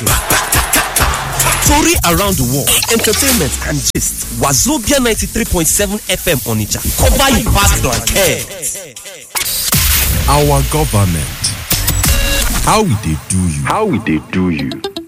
country. Story around the world, entertainment and gist. Wazobia 93.7 FM Onitsha. Cover your past like care. Our government. How we dey do you? How we dey do you?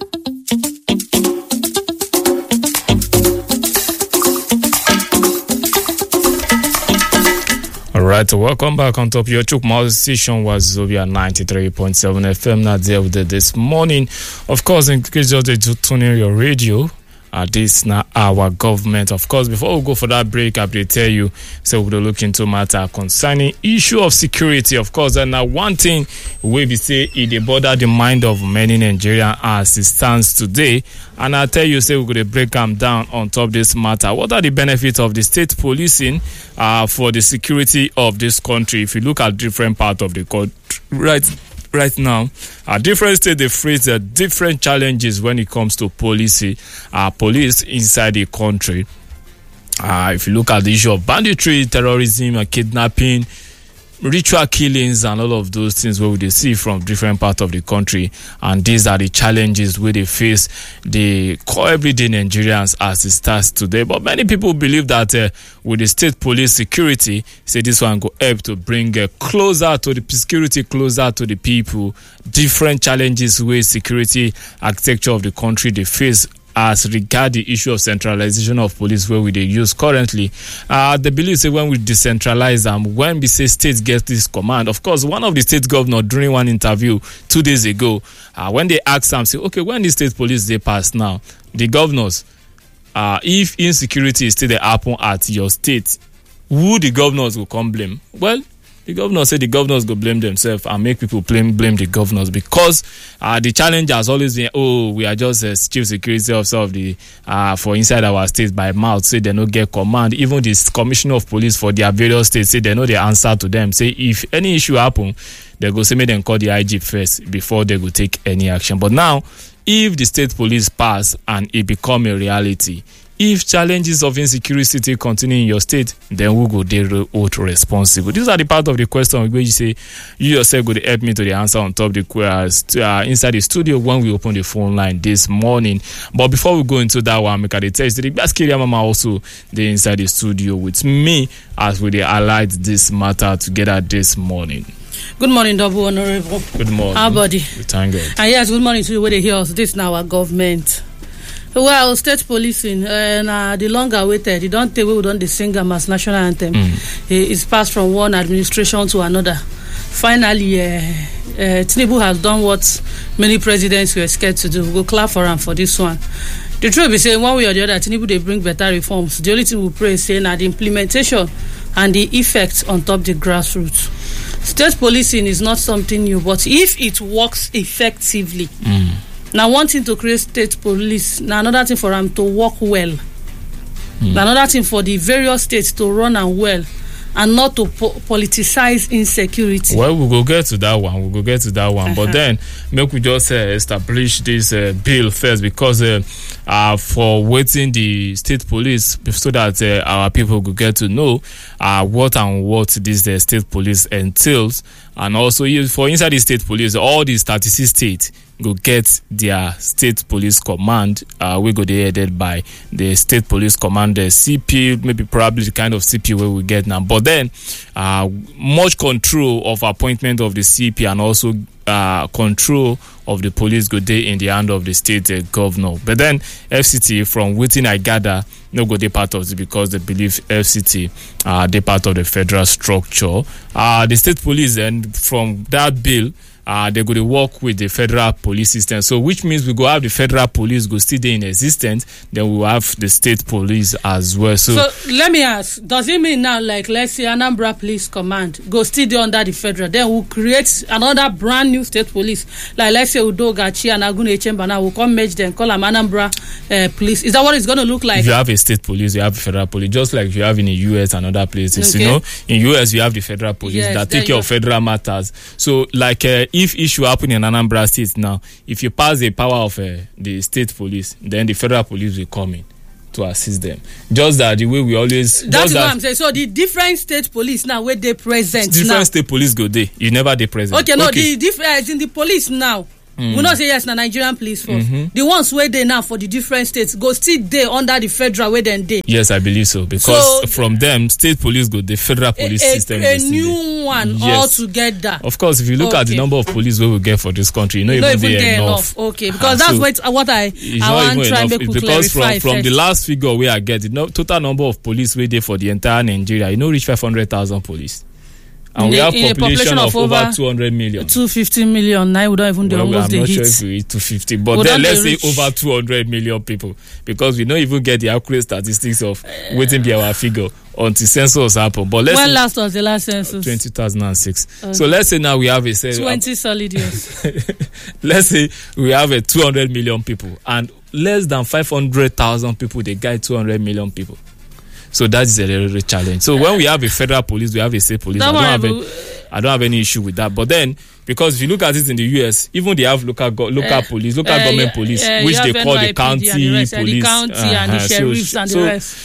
Alright, welcome back on top. Your Chukma station was Wazobia 93.7 FM. Not there with it this morning. Of course, in case you're tuning your radio, this now our government. Of course, before we go for that break, I will tell you, so we'll look into matter concerning issue of security. Of course, and now one thing we say it bother the mind of many Nigerians as it stands today. And I tell you, say we're going to break them down on top this matter. What are the benefits of the state policing for the security of this country? If you look at different parts of the country, right now, different states they face different challenges when it comes to police inside the country. If you look at the issue of banditry, terrorism, kidnapping, ritual killings, and all of those things where we see from different parts of the country, and these are the challenges where they face the everyday Nigerians as it starts today. But many people believe that with the state police security, say this one go help to bring closer to the security, closer to the people. Different challenges with security architecture of the country they face as regard the issue of centralization of police where we they use currently. They believe say when we decentralize them, when we say states get this command. Of course, one of the state governor during one interview 2 days ago, when they asked them, say, okay, when the state police they pass now, the governors, if insecurity is still the happen at your state, who the governors will come blame? Well, the governor said the governors go blame themselves and make people blame the governors because the challenge has always been, we are just chief security officer of the for inside our state by mouth, say they no get command. Even the commissioner of police for their various states say they know the answer to them. Say if any issue happen, they go say make them call the IG first before they go take any action. But now, if the state police pass and it become a reality, if challenges of insecurity continue in your state, then who go they hold responsible? These are the part of the question where you say you yourself go to help me to the answer on top of the inside the studio when we open the phone line this morning. But before we go into that one, make a test the Baskiria Mama also they inside the studio with me as we highlight this matter together this morning. Good morning, Double Honorable. Good morning. How body? Thank God. And yes, good morning to you where they hear us. This is now our government. Well, state policing, the long awaited, you don't take we don't sing them as national anthem. It's passed from one administration to another. Finally, Tinubu has done what many presidents were scared to do. We'll clap for him for this one. The truth is saying one way or the other, Tinubu they bring better reforms. The only thing we pray is saying that the implementation and the effect on top the grassroots. State policing is not something new, but if it works effectively, now one thing to create state police, now another thing for them to work well. Now another thing for the various states to run and well and not to politicize insecurity. Well, we'll go get to that one. But then, make we just establish this bill first because for waiting the state police so that our people could get to know what this state police entails. And also, for inside the state police, all these 36 states go get their state police command. We go there headed by the state police command, the CP, maybe probably the kind of CP where we get now. But then, much control of appointment of the CP and also control of the police go there in the hand of the state governor. But then FCT, from within I gather, no go they part of it because they believe FCT they part of the federal structure. The state police then from that bill they're going to work with the federal police system. So which means we go have the federal police go still there in existence, then we will have the state police as well. So let me ask, does it mean now, like let's say Anambra Police Command go still there under the federal, then we'll create another brand new state police, like let's say Udogachi and Agune Chamber, now we'll come merge them, call them Anambra Police. Is that what it's going to look like? If you have a state police, you have a federal police, just like you have in the US and other places. Okay. You know, in US you have the federal police that take care of federal matters. So like if issue happen in Anambra State now, if you pass the power of the state police, then the federal police will come in to assist them. Just that the way we always... That's what I'm saying. So the different state police now, where they present different now. State police go there. You never they present. Okay, no, the difference in the police now, we know say yes na Nigerian police force. The ones wey dey now for the different states go still dey under the federal wey dem dey. Yes, I believe so, because from them state police go the federal police system. A new one altogether. Of course, if you look at the number of police we will get for this country, you know even dey enough. Okay, because that's what I want try make you clarify. Because from the last figure we are getting, total number of police wey dey for the entire Nigeria, you know, reach 500,000 police. And we have population of over 200 million. 250 million. Now we don't even do almost the hit. I'm not sure if we hit 250, but then let's say over 200 million people, because we don't even get the accurate statistics of waiting be our figure until census happen. But let's when last was the last census? 2006. Okay. So let's say now we have a 20 solid years. Let's say we have a 200 million people, and less than 500,000 people they guide 200 million people. So that is a real challenge. So when we have a federal police, we have a state police. I don't have any issue with that. But then, because if you look at it in the US, even they have local government police, which they call the county police. The county and the sheriffs and the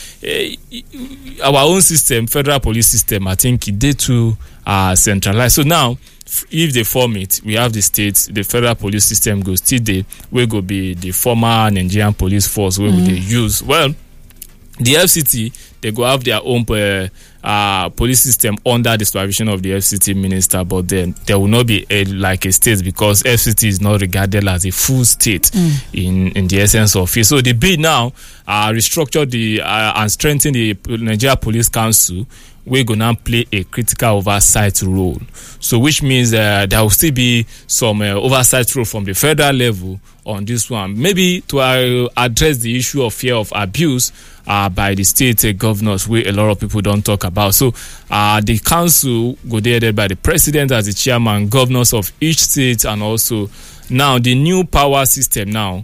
rest. Our own system, federal police system, I think they too are centralized. So now, if they form it, we have the states, the federal police system goes still there, we go be the former Nigerian police force where they use. Well, the FCT, they go have their own police system under the supervision of the FCT minister, but then there will not be like a state, because FCT is not regarded as a full state in the essence of it. So the bill now restructure and strengthen the Nigeria Police Council. We're going to play a critical oversight role. So which means there will still be some oversight role from the federal level on this one. Maybe to address the issue of fear of abuse by the state governors, where a lot of people don't talk about. So the council go headed by the president as the chairman, governors of each state, and also now the new power system now,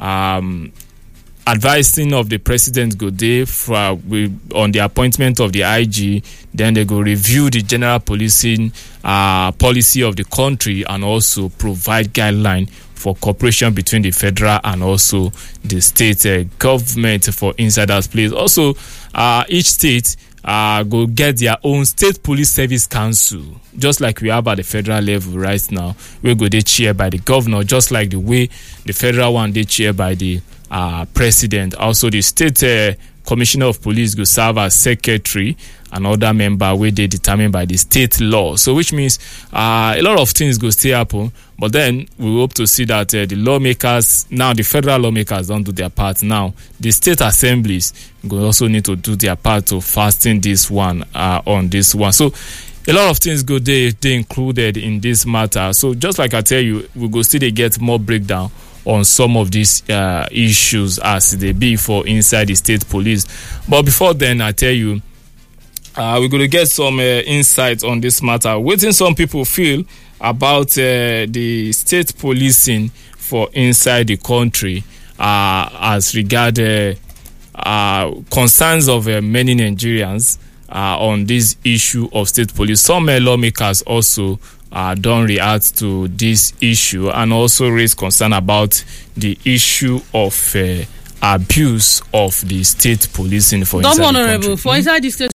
advising of the president go there on the appointment of the IG. Then they go review the general policing policy of the country, and also provide guideline for cooperation between the federal and also the state government for insiders place. Also, each state go get their own state police service council, just like we have at the federal level right now. We go they chair by the governor, just like the way the federal one they chair by the president. Also, the state commissioner of police go serve as secretary, and other member where they determined by the state law. So which means a lot of things go still happen, but then we hope to see that the lawmakers, now the federal lawmakers don't do their part. Now the state assemblies will also need to do their part to fasten this one on this one. So a lot of things go they included in this matter. So just like I tell you, we go still get more breakdown on some of these issues as they be for inside the state police. But before then, I tell you, we're going to get some insights on this matter. What some people feel about the state policing for inside the country as regard concerns of many Nigerians on this issue of state police. Some lawmakers also don't react to this issue, and also raise concern about the issue of abuse of the state policing for inside the country. For inside the state